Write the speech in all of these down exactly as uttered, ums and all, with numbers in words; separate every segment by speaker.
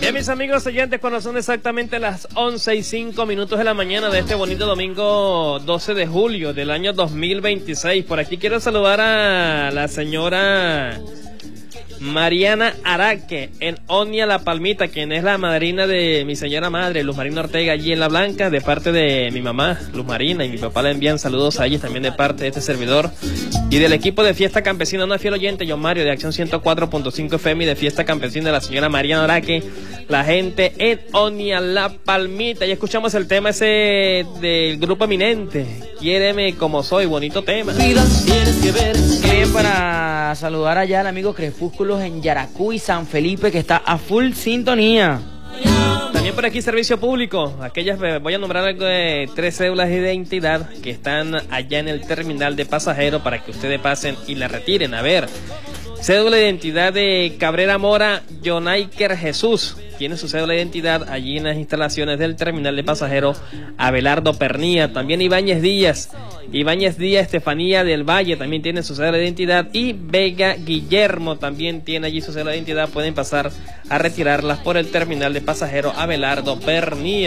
Speaker 1: Bien, mis amigos oyentes, cuando son exactamente las once y cinco minutos de la mañana de este bonito domingo doce de julio del año dos mil veintiséis. Por aquí quiero saludar a la señora Mariana Araque en Onia La Palmita, quien es la madrina de mi señora madre, Luz Marina Ortega, allí en La Blanca, de parte de mi mamá, Luz Marina, y mi papá le envían saludos a ellos también de parte de este servidor. Y del equipo de Fiesta Campesina, una fiel oyente, John Mario, de Acción ciento cuatro punto cinco F M y de Fiesta Campesina, de la señora Mariana Araque, la gente en Onia La Palmita. Y escuchamos el tema ese del grupo eminente, Quiéreme Como Soy, bonito tema.
Speaker 2: Bien, para saludar allá al amigo Crepúsculos en Yaracuy, San Felipe, que está a full sintonía.
Speaker 1: También por aquí servicio público, aquellas, voy a nombrar algo de tres cédulas de identidad que están allá en el terminal de pasajeros para que ustedes pasen y la retiren. A ver, cédula de identidad de Cabrera Mora, Jonaiker Jesús, tiene su cédula de identidad allí en las instalaciones del terminal de pasajeros. Abelardo Pernía, también Ibáñez Díaz, Ibáñez Díaz Estefanía del Valle también tiene su cédula de identidad, y Vega Guillermo también tiene allí su cédula de identidad. Pueden pasar a retirarlas por el terminal de pasajeros Abelardo Pernía.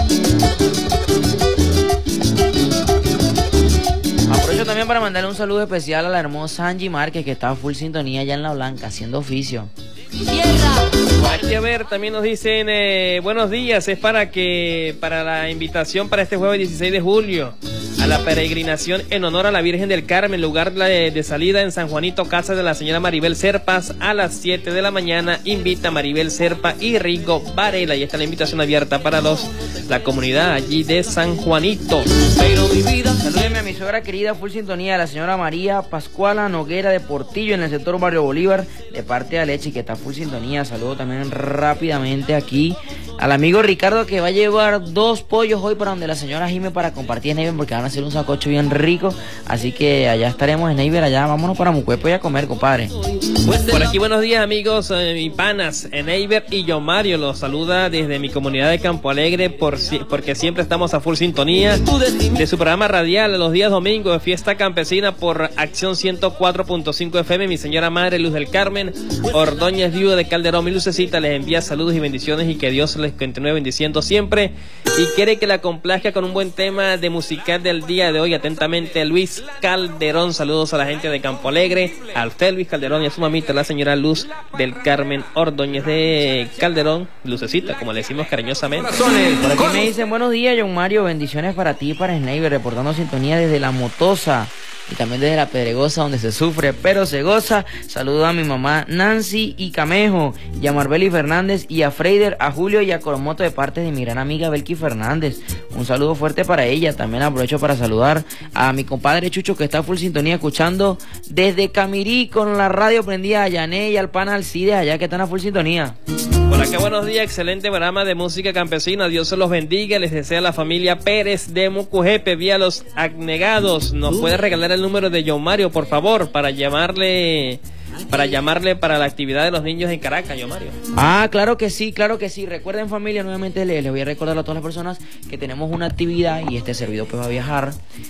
Speaker 2: Aprovecho también para mandarle un saludo especial a la hermosa Angie Márquez, que está a full sintonía allá en La Blanca haciendo oficio.
Speaker 1: Aquí a ver, también nos dicen eh, buenos días, es para que para la invitación para este jueves dieciséis de julio a la peregrinación en honor a la Virgen del Carmen, lugar de, de salida en San Juanito, casa de la señora Maribel Serpas, a las siete de la mañana. Invita Maribel Serpa y Rigo Varela, y está la invitación abierta para los la comunidad allí de San Juanito.
Speaker 2: Pero mi vida, salúdeme a mi suegra querida, full sintonía, la señora María Pascuala Noguera de Portillo, en el sector Barrio Bolívar, de parte de Alechi, que está full sintonía. Saludo también rápidamente aquí al amigo Ricardo, que va a llevar dos pollos hoy para donde la señora Jime para compartir en Neighbor, porque van a hacer un sacocho bien rico. Así que allá estaremos en Neighbor, allá vámonos para Mucuepo y a comer, compadre.
Speaker 1: Por aquí buenos días, amigos eh, y panas en Neighbor, y John Mario los saluda desde mi comunidad de Campo Alegre, por, porque siempre estamos a full sintonía de su programa radial los días domingos de Fiesta Campesina por Acción ciento cuatro punto cinco F M. Mi señora madre Luz del Carmen Ordóñez, viuda de Calderón, mi lucecita, les envía saludos y bendiciones, y que Dios les continúe bendiciendo siempre, y quiere que la complazca con un buen tema de musical del día de hoy. Atentamente, Luis Calderón. Saludos a la gente de Campo Alegre, a usted Luis Calderón, y a su mamita, la señora Luz del Carmen Ordóñez de Calderón, lucecita, como le decimos cariñosamente.
Speaker 2: Por aquí me dicen buenos días, John Mario, bendiciones para ti y para Sniper, reportando sintonía desde La Motosa y también desde La Pedregosa, donde se sufre pero se goza. Saludo a mi mamá Nancy y Camejo, y a Marbeli Fernández, y a Freider, a Julio y a Coromoto, de parte de mi gran amiga Belki Fernández. Un saludo fuerte para ella. También aprovecho para saludar a mi compadre Chucho, que está full sintonía escuchando desde Camirí con la radio prendida, a Yané y al pana Alcides, allá que están a full sintonía.
Speaker 1: Por acá buenos días, excelente programa de música campesina, Dios se los bendiga, les desea la familia Pérez de Mucujepe, vía Los Abnegados. Nos puede regalar el número de John Mario, por favor, para llamarle para llamarle para la actividad de los niños en Caracas, John Mario.
Speaker 2: Ah, claro que sí, claro que sí. Recuerden, familia, nuevamente les, les voy a recordar a todas las personas que tenemos una actividad, y este servidor pues va a viajar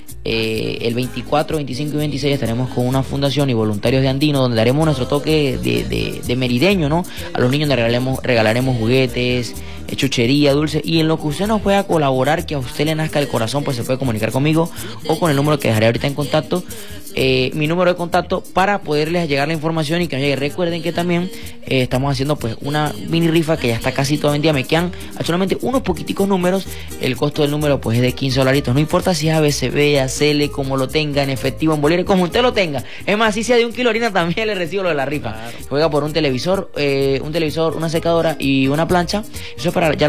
Speaker 2: eh, el veinticuatro, veinticinco y veintiséis. Estaremos con una fundación y voluntarios de Andino, donde daremos nuestro toque de, de, de merideño, ¿no? A los niños les regalaremos, regalaremos juguetes, chuchería, dulce, y en lo que usted nos pueda colaborar, que a usted le nazca el corazón, pues se puede comunicar conmigo o con el número que dejaré ahorita en contacto, eh, mi número de contacto, para poderles llegar la información y que nos llegue. Recuerden que también eh, estamos haciendo pues una mini rifa que ya está casi toda vendida. Me quedan solamente unos poquiticos números. El costo del número pues es de quince dolaritos. No importa si es A B C B, A C L, como lo tenga, en efectivo, en bolívares, como usted lo tenga. Es más, si sea de un kilo de harina, también le recibo lo de la rifa.
Speaker 1: Claro.
Speaker 2: Juega por un televisor, eh, un televisor, una secadora y una plancha. Eso es para ya